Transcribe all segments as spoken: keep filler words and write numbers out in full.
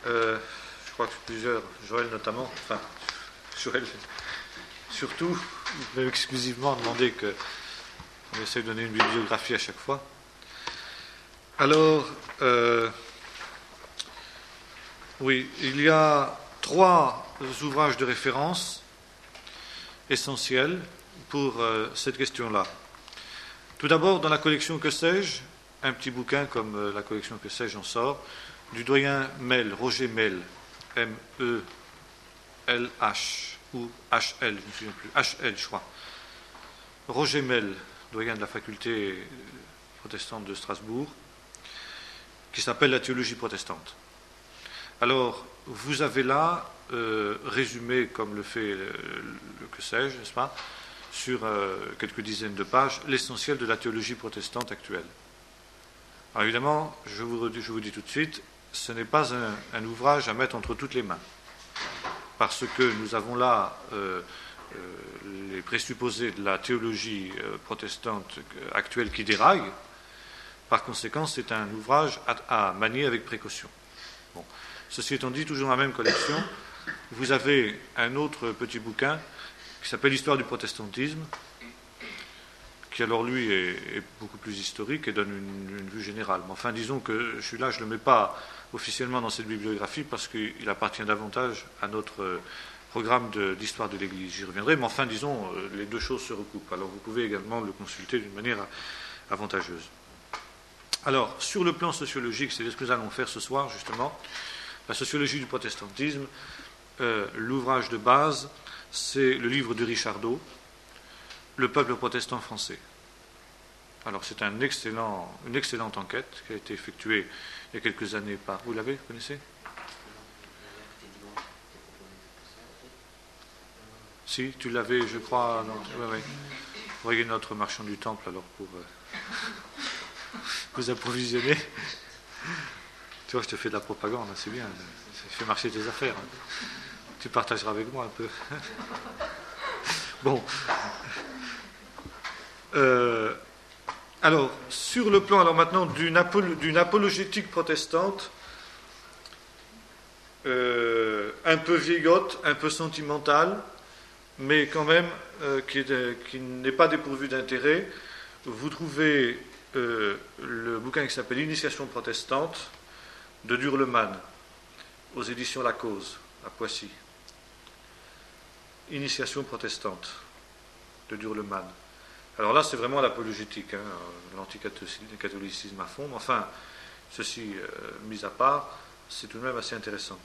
Euh, je crois que plusieurs, Joël notamment, enfin, Joël surtout, même exclusivement, demandé qu'on essaie de donner une bibliographie à chaque fois. Alors, euh, oui, il y a trois ouvrages de référence essentiels pour euh, cette question-là. Tout d'abord, dans la collection Que sais-je, un petit bouquin comme euh, la collection Que sais-je en sort, du doyen Mel, Roger Mel, M E L H, ou H L, je ne me souviens plus, H L, je crois. Roger Mel, doyen de la faculté protestante de Strasbourg, qui s'appelle La théologie protestante. Alors, vous avez là, euh, résumé, comme le fait le, le Que sais-je, n'est-ce pas, sur euh, quelques dizaines de pages, l'essentiel de la théologie protestante actuelle. Alors évidemment, je vous, je vous dis tout de suite, ce n'est pas un, un ouvrage à mettre entre toutes les mains, parce que nous avons là euh, euh, les présupposés de la théologie euh, protestante actuelle qui déraille. Par conséquent, c'est un ouvrage à, à manier avec précaution. Bon. Ceci étant dit, toujours dans la même collection, vous avez un autre petit bouquin qui s'appelle L'histoire du protestantisme, qui alors lui est, est beaucoup plus historique et donne une, une vue générale. Mais enfin, disons que celui-là, je ne le mets pas officiellement dans cette bibliographie parce qu'il appartient davantage à notre programme de, d'histoire de l'Église. J'y reviendrai, mais enfin, disons, les deux choses se recoupent. Alors vous pouvez également le consulter d'une manière avantageuse. Alors, sur le plan sociologique, c'est ce que nous allons faire ce soir, justement. La sociologie du protestantisme, euh, l'ouvrage de base, c'est le livre de Richardot, Le peuple protestant français. Alors, c'est un excellent, une excellente enquête qui a été effectuée il y a quelques années par... Vous l'avez, vous connaissez? Si, tu l'avais, je crois... Non, ouais, ouais. Vous voyez notre marchand du temple, alors, pour euh, vous approvisionner. Tu vois, je te fais de la propagande, c'est bien. Ça fait marcher tes affaires. Tu partageras avec moi un peu. Bon. Euh, alors, sur le plan, alors maintenant, d'une, apolo- d'une apologétique protestante, euh, un peu vieillotte, un peu sentimentale, mais quand même euh, qui, est, qui n'est pas dépourvue d'intérêt, vous trouvez euh, le bouquin qui s'appelle Initiation protestante de Durleman, aux éditions La Cause, à Poissy. Initiation protestante de Durleman. Alors là, c'est vraiment l'apologétique, hein, l'anticatholicisme à fond. Enfin, ceci euh, mis à part, c'est tout de même assez intéressant.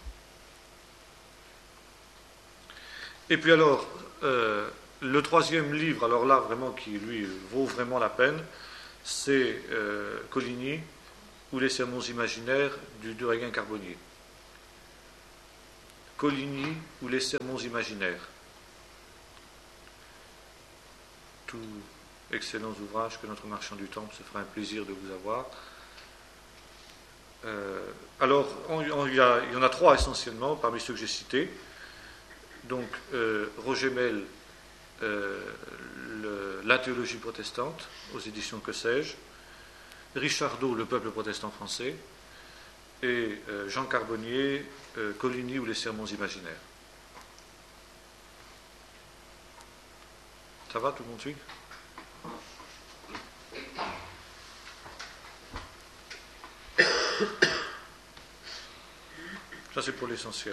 Et puis alors, euh, le troisième livre, alors là, vraiment, qui lui vaut vraiment la peine, c'est euh, Coligny, ou les sermons imaginaires du doyen Carbonnier. Coligny, ou les sermons imaginaires. Tout excellents ouvrages que notre marchand du temple se fera un plaisir de vous avoir. Euh, alors, on, on, il, y a, il y en a trois essentiellement, parmi ceux que j'ai cités. Donc, euh, Roger Mel, euh, le, La théologie protestante, aux éditions Que sais-je, Richardot, Le peuple protestant français, et euh, Jean Carbonnier, euh, Coligny ou les sermons imaginaires. Ça va, tout le monde suit? Ça, c'est pour l'essentiel.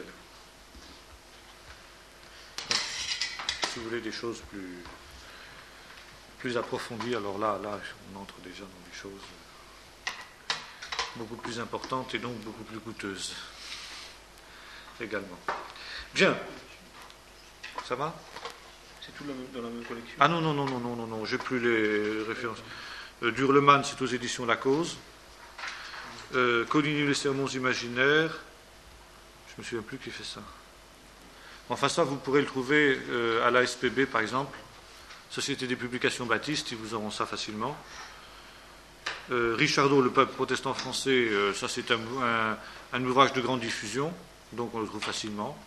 Donc, si vous voulez des choses plus, plus approfondies, alors là, là, on entre déjà dans des choses beaucoup plus importantes et donc beaucoup plus coûteuses également. Bien. Ça va? C'est tout dans la même collection? Ah non, non, non, non, non, non, non, j'ai plus les références. Euh, Durleman, c'est aux éditions La Cause. Euh, Coligny, les sermons imaginaires. Je ne me souviens plus qui fait ça. Enfin, ça, vous pourrez le trouver euh, à l'A S P B, par exemple. Société des publications baptistes, ils vous auront ça facilement. Euh, Richardot, Le peuple protestant français, euh, ça, c'est un, un, un ouvrage de grande diffusion, donc on le trouve facilement.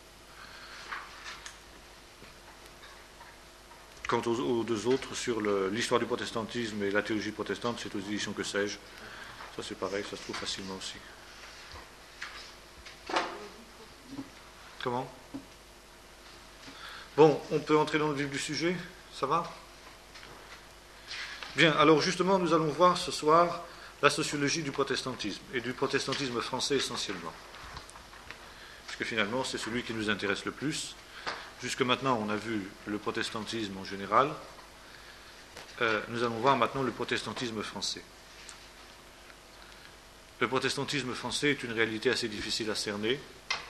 Quant aux, aux deux autres, sur le, l'histoire du protestantisme et la théologie protestante, c'est aux éditions Que sais-je. Ça, c'est pareil, ça se trouve facilement aussi. Comment? Bon, on peut entrer dans le vif du sujet, ça va? Bien, alors justement, nous allons voir ce soir la sociologie du protestantisme, et du protestantisme français essentiellement. Puisque finalement, c'est celui qui nous intéresse le plus. Jusque maintenant, on a vu le protestantisme en général. Euh, nous allons voir maintenant le protestantisme français. Le protestantisme français est une réalité assez difficile à cerner.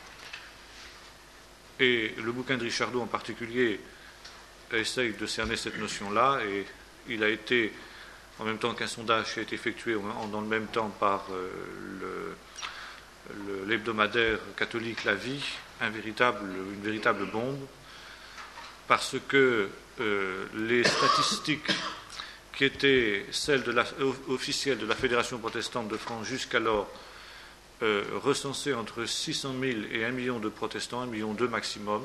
Et le bouquin de Richardot en particulier essaye de cerner cette notion-là, et il a été, en même temps qu'un sondage qui a été effectué en, dans le même temps par euh, le, le, l'hebdomadaire catholique La Vie, un véritable, une véritable bombe, parce que euh, les statistiques qui étaient celles de la, officielles de la Fédération protestante de France jusqu'alors euh, recensaient entre six cent mille et un million de protestants, un million deux maximum.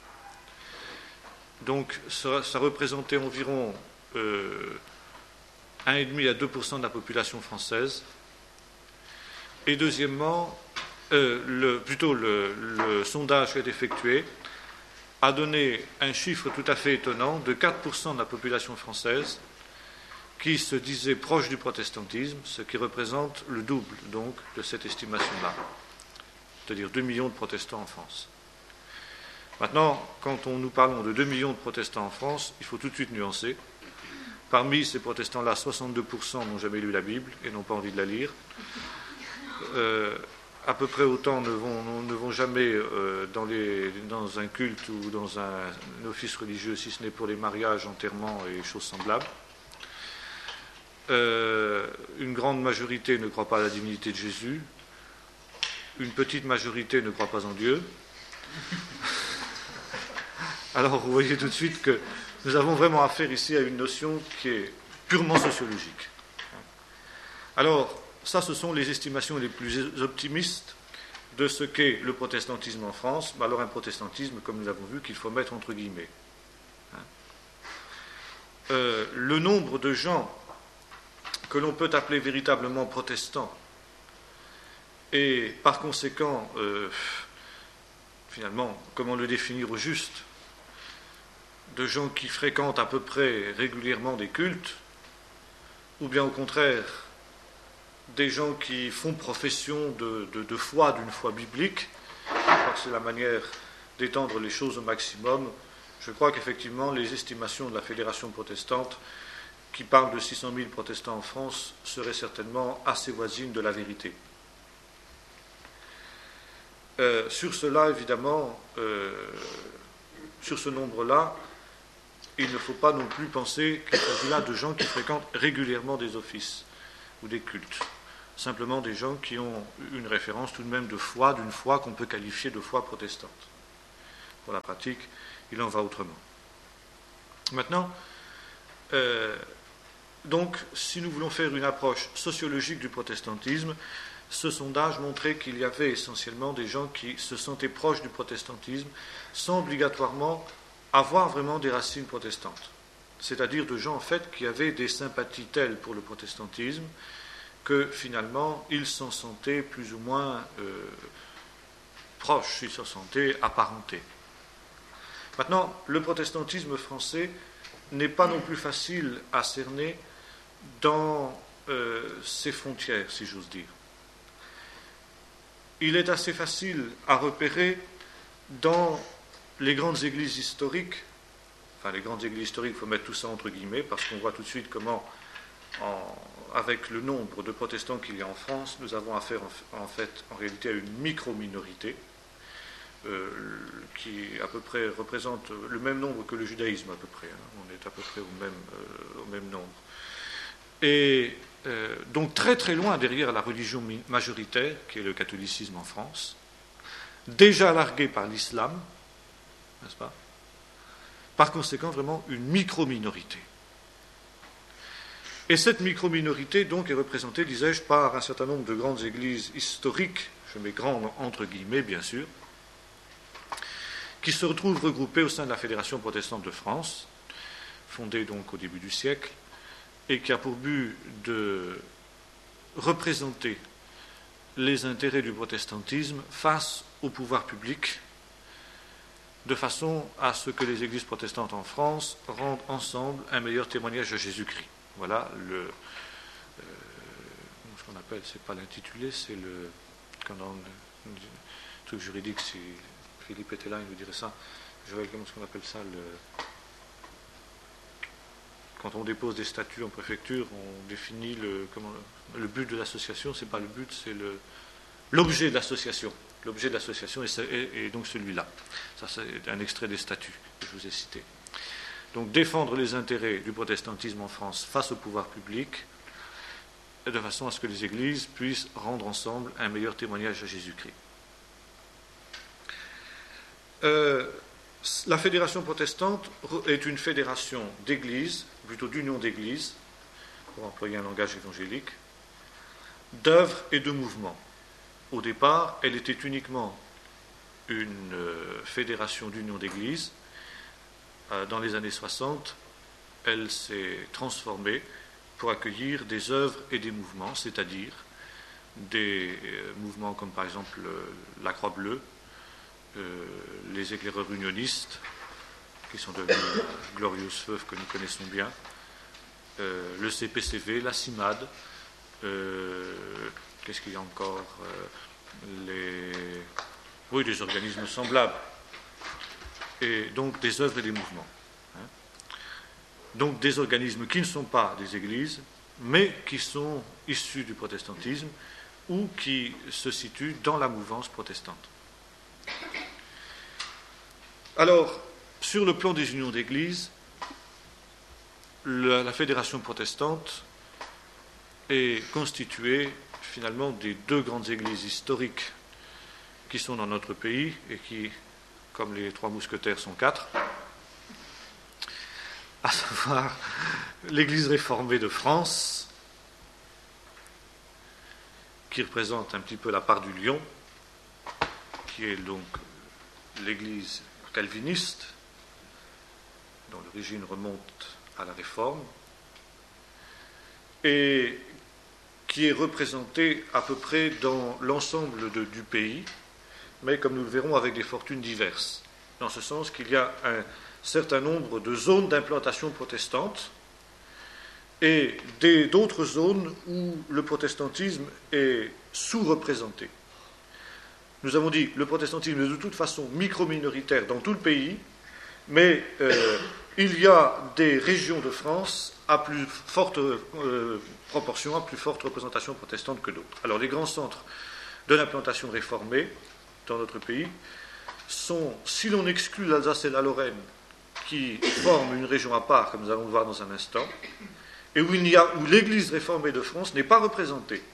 Donc ça, ça représentait environ euh, un virgule cinq à deux pour cent de la population française. Et deuxièmement, euh, le, plutôt le, le sondage qui a été effectué a donné un chiffre tout à fait étonnant de quatre pour cent de la population française qui se disait proche du protestantisme, ce qui représente le double donc de cette estimation-là, c'est-à-dire deux millions de protestants en France. Maintenant, quand on nous parlons de deux millions de protestants en France, il faut tout de suite nuancer. Parmi ces protestants-là, soixante-deux pour cent n'ont jamais lu la Bible et n'ont pas envie de la lire. Euh, à peu près autant ne vont, ne vont jamais euh, dans, les, dans un culte ou dans un, un office religieux, si ce n'est pour les mariages, enterrements et choses semblables. Euh, une grande majorité ne croit pas à la divinité de Jésus. Une petite majorité ne croit pas en Dieu. Alors vous voyez tout de suite que nous avons vraiment affaire ici à une notion qui est purement sociologique. Alors, ça, ce sont les estimations les plus optimistes de ce qu'est le protestantisme en France. Alors un protestantisme, comme nous l'avons vu, qu'il faut mettre entre guillemets. Euh, le nombre de gens que l'on peut appeler véritablement protestants, et par conséquent, euh, finalement, comment le définir au juste, de gens qui fréquentent à peu près régulièrement des cultes, ou bien au contraire, des gens qui font profession de, de, de foi, d'une foi biblique, parce que c'est la manière d'étendre les choses au maximum. Je crois qu'effectivement, les estimations de la Fédération protestante, qui parle de six cent mille protestants en France, seraient certainement assez voisines de la vérité. Euh, sur cela, évidemment, euh, sur ce nombre-là, il ne faut pas non plus penser qu'il s'agit là de gens qui fréquentent régulièrement des offices ou des cultes. Simplement des gens qui ont une référence tout de même de foi, d'une foi qu'on peut qualifier de foi protestante. Pour la pratique, il en va autrement. Maintenant, euh, donc, si nous voulons faire une approche sociologique du protestantisme, ce sondage montrait qu'il y avait essentiellement des gens qui se sentaient proches du protestantisme sans obligatoirement avoir vraiment des racines protestantes. C'est-à-dire de gens, en fait, qui avaient des sympathies telles pour le protestantisme que, finalement, ils s'en sentaient plus ou moins euh, proches, ils s'en sentaient apparentés. Maintenant, le protestantisme français n'est pas non plus facile à cerner dans euh, ses frontières, si j'ose dire. Il est assez facile à repérer dans les grandes églises historiques, enfin les grandes églises historiques, il faut mettre tout ça entre guillemets, parce qu'on voit tout de suite comment, en, avec le nombre de protestants qu'il y a en France, nous avons affaire en, en fait, en réalité, à une micro-minorité, euh, qui à peu près représente le même nombre que le judaïsme, à peu près. Hein. On est à peu près au même, euh, au même nombre. Et euh, donc très très loin derrière la religion majoritaire, qui est le catholicisme en France, déjà largué par l'islam, n'est-ce pas? Par conséquent, vraiment une micro-minorité. Et cette micro-minorité, donc, est représentée, disais-je, par un certain nombre de grandes églises historiques, je mets grandes entre guillemets, bien sûr, qui se retrouvent regroupées au sein de la Fédération protestante de France, fondée donc au début du siècle, et qui a pour but de représenter les intérêts du protestantisme face au pouvoir public, de façon à ce que les églises protestantes en France rendent ensemble un meilleur témoignage de Jésus-Christ. Voilà le, euh, ce qu'on appelle, c'est pas l'intitulé, c'est le, quand dans le, le truc juridique, si Philippe était là, il nous dirait ça, je vois comment ce qu'on appelle ça, le, quand on dépose des statuts en préfecture, on définit le, comment, le but de l'association, c'est pas le but, c'est le, l'objet de l'association. L'objet de l'association est, est, est donc celui-là. Ça, c'est un extrait des statuts que je vous ai cités. Donc, défendre les intérêts du protestantisme en France face au pouvoir public, de façon à ce que les églises puissent rendre ensemble un meilleur témoignage à Jésus-Christ. Euh, la fédération protestante est une fédération d'églises, plutôt d'union d'églises, pour employer un langage évangélique, d'œuvres et de mouvements. Au départ, elle était uniquement une euh, fédération d'union d'églises. Euh, dans les années soixante, elle s'est transformée pour accueillir des œuvres et des mouvements, c'est-à-dire des euh, mouvements comme par exemple euh, la Croix Bleue, euh, les éclaireurs unionistes, qui sont devenus Glorious Feu que nous connaissons bien, euh, le C P C V, la CIMAD, euh, qu'est-ce qu'il y a encore euh, les... Oui, des organismes semblables. Et donc des œuvres et des mouvements. Hein. Donc des organismes qui ne sont pas des églises, mais qui sont issus du protestantisme ou qui se situent dans la mouvance protestante. Alors, sur le plan des unions d'églises, la, la fédération protestante est constituée finalement des deux grandes églises historiques qui sont dans notre pays et qui, comme les trois mousquetaires, sont quatre, à savoir l'Église réformée de France, qui représente un petit peu la part du lion, qui est donc l'Église calviniste, dont l'origine remonte à la Réforme, et qui est représentée à peu près dans l'ensemble de, du pays, mais comme nous le verrons avec des fortunes diverses, dans ce sens qu'il y a un certain nombre de zones d'implantation protestante et des, d'autres zones où le protestantisme est sous-représenté. Nous avons dit que le protestantisme est de toute façon micro-minoritaire dans tout le pays, mais euh, il y a des régions de France à plus forte euh, proportion, à plus forte représentation protestante que d'autres. Alors les grands centres de l'implantation réformée dans notre pays sont, si l'on exclut l'Alsace et la Lorraine, qui forment une région à part, comme nous allons le voir dans un instant, et où, il n'y a, où l'Église réformée de France n'est pas représentée.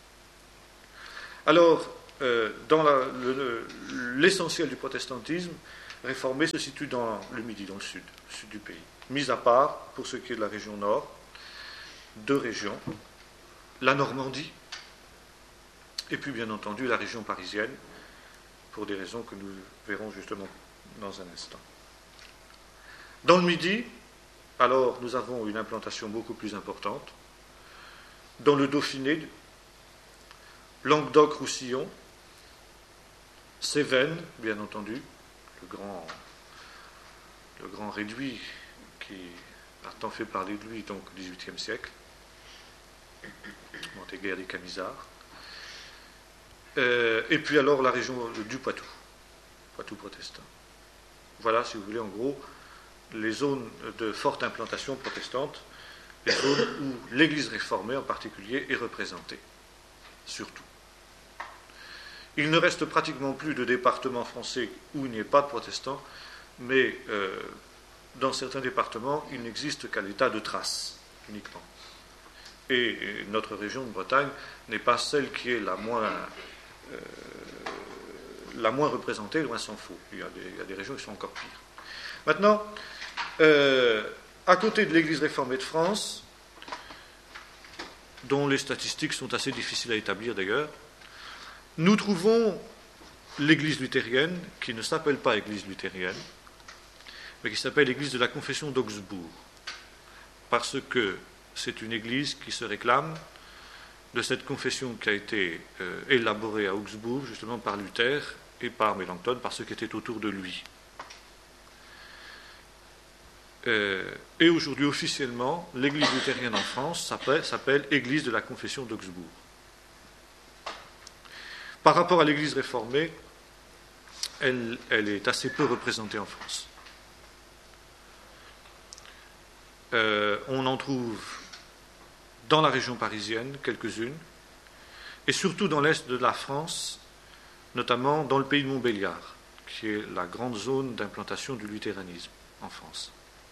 Alors, euh, dans la, le, l'essentiel du protestantisme réformé se situe dans le Midi, dans le sud, le sud du pays. Mis à part, pour ce qui est de la région nord, deux régions, la Normandie, et puis bien entendu la région parisienne, pour des raisons que nous verrons justement dans un instant. Dans le Midi, alors nous avons une implantation beaucoup plus importante. Dans le Dauphiné, Languedoc-Roussillon, Cévennes, bien entendu, le grand, le grand réduit qui a tant fait parler de lui donc au dix-huitième siècle, Montéguer des Camisards. Euh, et puis alors la région du Poitou, Poitou protestant. Voilà, si vous voulez, en gros, les zones de forte implantation protestante, les zones où l'Église réformée en particulier est représentée, surtout. Il ne reste pratiquement plus de départements français où il n'y ait pas de protestants, mais euh, dans certains départements, il n'existe qu'à l'état de trace, uniquement. Et, et notre région de Bretagne n'est pas celle qui est la moins... Euh, la moins représentée, loin s'en faut. Il y, a des, il y a des régions qui sont encore pires. Maintenant, euh, à côté de l'Église réformée de France, dont les statistiques sont assez difficiles à établir d'ailleurs, nous trouvons l'Église luthérienne, qui ne s'appelle pas Église luthérienne, mais qui s'appelle l'Église de la Confession d'Augsbourg, parce que c'est une Église qui se réclame de cette confession qui a été euh, élaborée à Augsbourg, justement par Luther et par Mélenchon, par ceux qui étaient autour de lui. Euh, et aujourd'hui, officiellement, l'Église luthérienne en France s'appelle, s'appelle Église de la Confession d'Augsbourg. Par rapport à l'Église réformée, elle, elle est assez peu représentée en France. Euh, on en trouve dans la région parisienne, quelques-unes, et surtout dans l'est de la France, notamment dans le pays de Montbéliard, qui est la grande zone d'implantation du luthéranisme en France.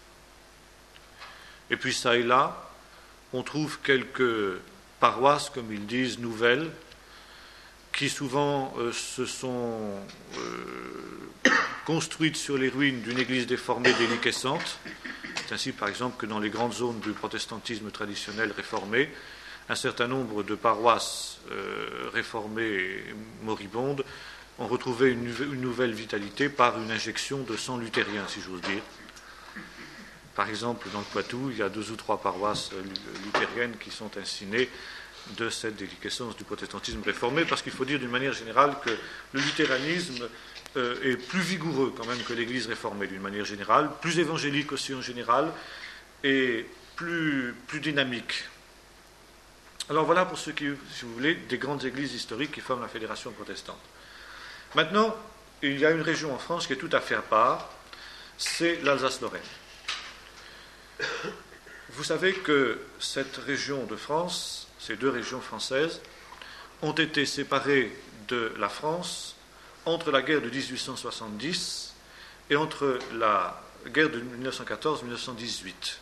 Et puis ça et là, on trouve quelques paroisses, comme ils disent, nouvelles, qui souvent euh, se sont euh, construites sur les ruines d'une église déformée déliquescente. C'est ainsi, par exemple, que dans les grandes zones du protestantisme traditionnel réformé, un certain nombre de paroisses euh, réformées et moribondes ont retrouvé une, une nouvelle vitalité par une injection de sang luthérien, si j'ose dire. Par exemple, dans le Poitou, il y a deux ou trois paroisses luthériennes qui sont ainsi nées de cette déliquescence du protestantisme réformé, parce qu'il faut dire d'une manière générale que le luthéranisme euh, est plus vigoureux quand même que l'Église réformée d'une manière générale, plus évangélique aussi en général, et plus, plus dynamique. Alors voilà pour ce qui, si vous voulez, des grandes églises historiques qui forment la Fédération protestante. Maintenant, il y a une région en France qui est tout à fait à part, c'est l'Alsace-Lorraine. Vous savez que cette région de France, ces deux régions françaises, ont été séparées de la France entre la guerre de dix-huit cent soixante-dix et entre la guerre de mille neuf cent quatorze mille neuf cent dix-huit.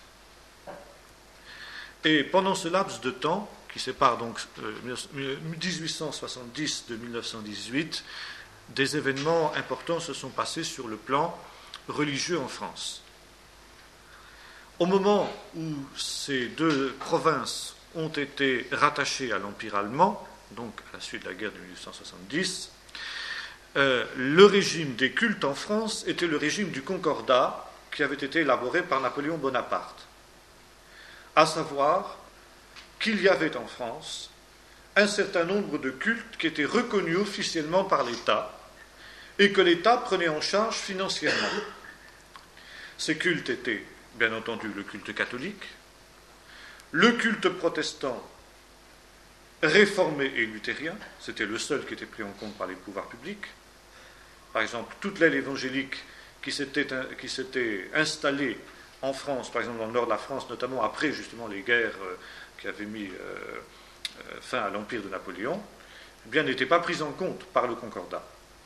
Et pendant ce laps de temps, qui sépare donc euh, dix-huit cent soixante-dix de mille neuf cent dix-huit, des événements importants se sont passés sur le plan religieux en France. Au moment où ces deux provinces ont été rattachées à l'Empire allemand, donc à la suite de la guerre de mille huit cent soixante-dix, euh, le régime des cultes en France était le régime du Concordat qui avait été élaboré par Napoléon Bonaparte, à savoir qu'il y avait en France un certain nombre de cultes qui étaient reconnus officiellement par l'État et que l'État prenait en charge financièrement. Ces cultes étaient, bien entendu, le culte catholique, le culte protestant réformé et luthérien, c'était le seul qui était pris en compte par les pouvoirs publics. Par exemple, toute l'aile évangélique qui s'était, qui s'était installée en France, par exemple dans le nord de la France, notamment après justement les guerres euh, qui avaient mis euh, euh, fin à l'empire de Napoléon, eh bien n'était pas prise en compte par le Concordat.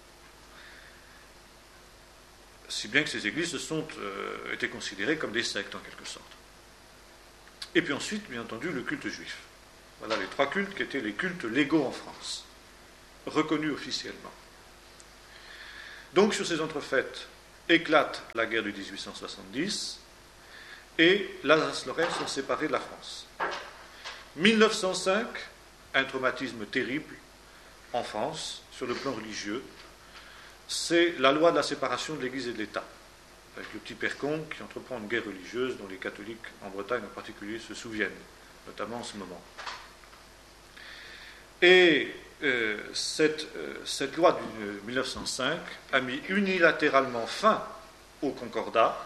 Si bien que ces églises se sont euh, été considérées comme des sectes en quelque sorte. Et puis ensuite, bien entendu, le culte juif. Voilà les trois cultes qui étaient les cultes légaux en France, reconnus officiellement. Donc sur ces entrefaites éclate la guerre de dix-huit cent soixante-dix et l'Alsace-Lorraine sont séparées de la France. mille neuf cent cinq, un traumatisme terrible en France sur le plan religieux, c'est la loi de la séparation de l'Église et de l'État, avec le petit Percon qui entreprend une guerre religieuse dont les catholiques en Bretagne en particulier se souviennent, notamment en ce moment. Et euh, cette, euh, cette loi de mille neuf cent cinq a mis unilatéralement fin au Concordat,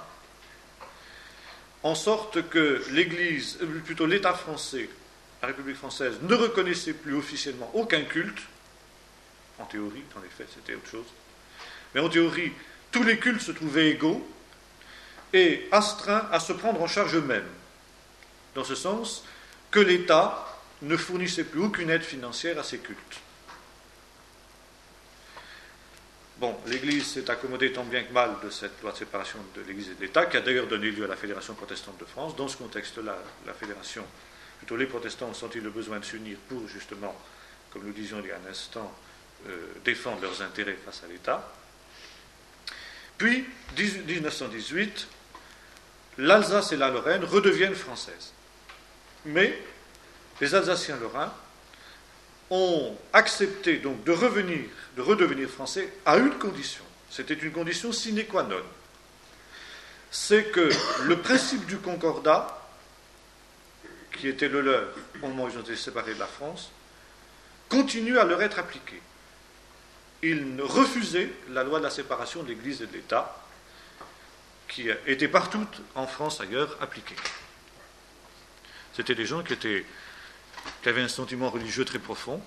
en sorte que l'Église, euh, plutôt l'État français, la République française, ne reconnaissait plus officiellement aucun culte. En théorie, dans les faits, c'était autre chose. Mais en théorie, tous les cultes se trouvaient égaux et astreints à se prendre en charge eux-mêmes. Dans ce sens que l'État ne fournissait plus aucune aide financière à ces cultes. Bon, l'Église s'est accommodée tant bien que mal de cette loi de séparation de l'Église et de l'État, qui a d'ailleurs donné lieu à la Fédération protestante de France. Dans ce contexte-là, la Fédération, plutôt les protestants ont senti le besoin de s'unir pour justement, comme nous disions il y a un instant, euh, défendre leurs intérêts face à l'État. Puis, mille neuf cent dix-huit, l'Alsace et la Lorraine redeviennent françaises. Mais les Alsaciens-Lorrains ont accepté donc de revenir, de redevenir français à une condition. C'était une condition sine qua non. C'est que le principe du Concordat, qui était le leur au moment où ils ont été séparés de la France, continue à leur être appliquée. Ils refusaient la loi de la séparation de l'Église et de l'État, qui était partout en France ailleurs appliquée. C'était des gens qui, étaient, qui avaient un sentiment religieux très profond,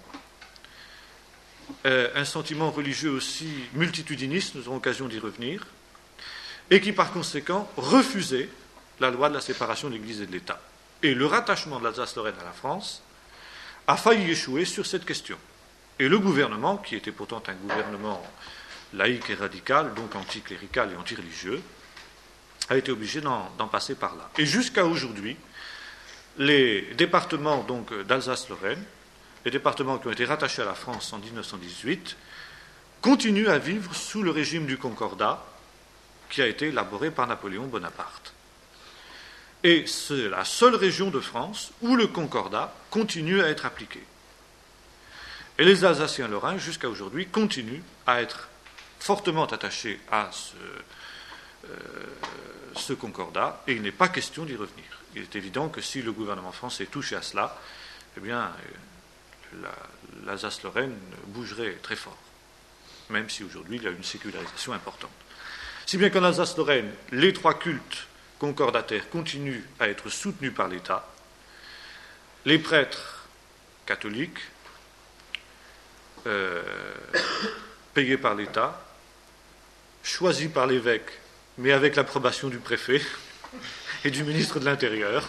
euh, un sentiment religieux aussi multitudiniste, nous aurons l'occasion d'y revenir, et qui par conséquent refusaient la loi de la séparation de l'Église et de l'État. Et le rattachement de l'Alsace-Lorraine à la France a failli échouer sur cette question. Et le gouvernement, qui était pourtant un gouvernement laïque et radical, donc anticlérical et antireligieux, a été obligé d'en, d'en passer par là. Et jusqu'à aujourd'hui, les départements donc, d'Alsace-Lorraine, les départements qui ont été rattachés à la France en dix-neuf cent dix-huit, continuent à vivre sous le régime du Concordat qui a été élaboré par Napoléon Bonaparte. Et c'est la seule région de France où le Concordat continue à être appliqué. Et les Alsaciens lorrains, jusqu'à aujourd'hui, continuent à être fortement attachés à ce, euh, ce Concordat, et il n'est pas question d'y revenir. Il est évident que si le gouvernement français touchait à cela, eh bien, la, l'Alsace-Lorraine bougerait très fort, même si aujourd'hui il y a une sécularisation importante. Si bien qu'en Alsace-Lorraine, les trois cultes concordataires continuent à être soutenus par l'État. Les prêtres catholiques, euh, payés par l'État, choisis par l'évêque, mais avec l'approbation du préfet et du ministre de l'Intérieur.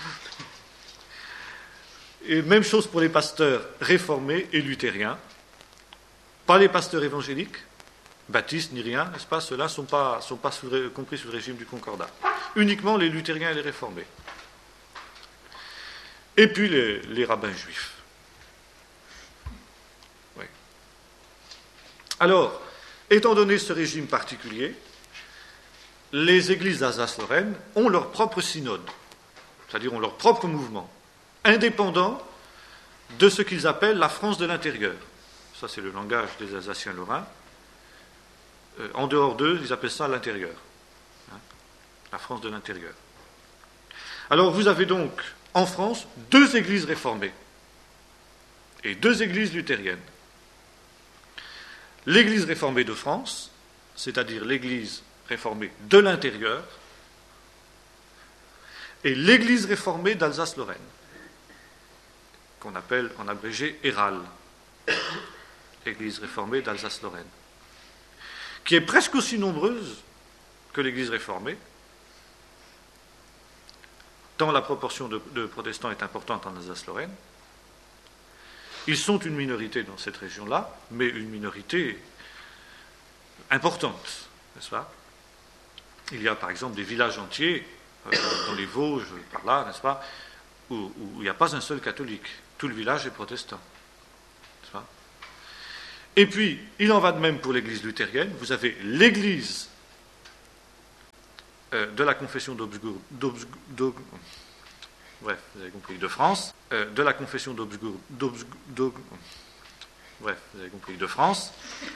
Et même chose pour les pasteurs réformés et luthériens. Pas les pasteurs évangéliques, baptistes ni rien, n'est-ce pas? Ceux-là ne sont pas, sont pas sous, compris sous le régime du Concordat. Uniquement les luthériens et les réformés. Et puis les, les rabbins juifs. Oui. Alors, étant donné ce régime particulier, les églises d'Alsace-Lorraine ont leur propre synode, c'est-à-dire ont leur propre mouvement, indépendant de ce qu'ils appellent la France de l'intérieur. Ça, c'est le langage des Alsaciens lorrains. Euh, en dehors d'eux, ils appellent ça l'intérieur. Hein, la France de l'intérieur. Alors, vous avez donc, en France, deux églises réformées et deux églises luthériennes. L'église réformée de France, c'est-à-dire l'église réformée de l'intérieur, et l'église réformée d'Alsace-Lorraine, qu'on appelle en abrégé E R A L, l'église réformée d'Alsace-Lorraine, qui est presque aussi nombreuse que l'église réformée, tant la proportion de, de protestants est importante en Alsace-Lorraine. Ils sont une minorité dans cette région-là, mais une minorité importante, n'est-ce pas? Il y a par exemple des villages entiers, euh, dans les Vosges, par là, n'est-ce pas, où, où il n'y a pas un seul catholique. Tout le village est protestant. N'est-ce pas? Et puis, il en va de même pour l'église luthérienne. Vous avez l'église euh, de la confession d'Augsbourg, d'Augsbourg, bref, vous avez compris, de France, euh, de la confession d'Augsbourg, d'Augsbourg, bref, vous avez compris, de France,